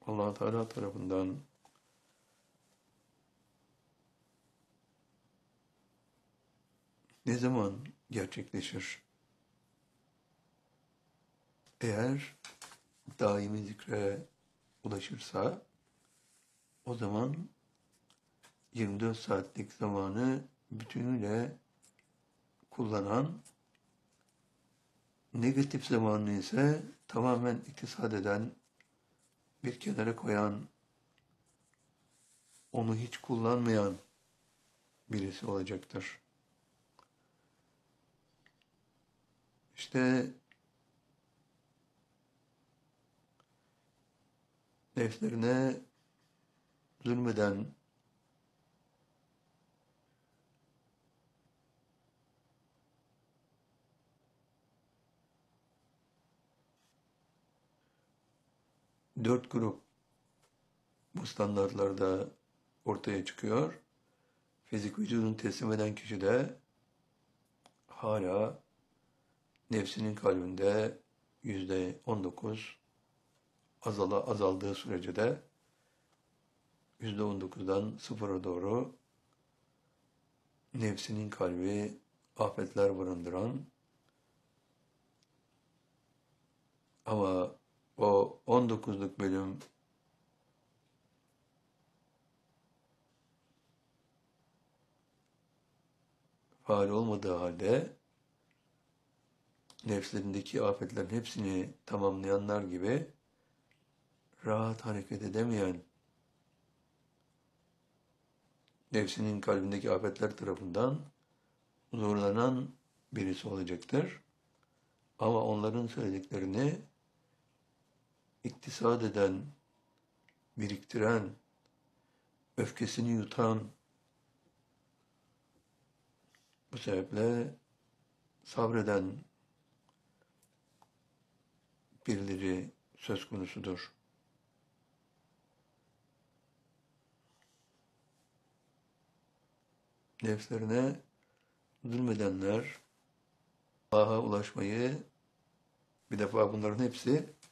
Allah Teala tarafından ne zaman gerçekleşir? Eğer daimi zikre ulaşırsa o zaman 24 saatlik zamanı bütünüyle kullanan, negatif zamanını ise tamamen iktisat eden, bir kenara koyan, onu hiç kullanmayan birisi olacaktır. İşte nefslerine zulmeden, dört grup bu standartlarda ortaya çıkıyor. Fizik vücudunu teslim eden kişi de hala nefsinin kalbinde %19 azaldığı sürece de %19'dan sıfıra doğru nefsinin kalbi afetler barındıran ama o 19'luk bölüm faal olmadığı halde nefslerindeki afetlerin hepsini tamamlayanlar gibi rahat hareket edemeyen, nefsinin kalbindeki afetler tarafından zorlanan birisi olacaktır. Ama onların söylediklerini iktisat eden, biriktiren, öfkesini yutan, bu sebeple sabreden birileri söz konusudur. Nefslerine zulmedenler Allah'a ulaşmayı, bir defa bunların hepsi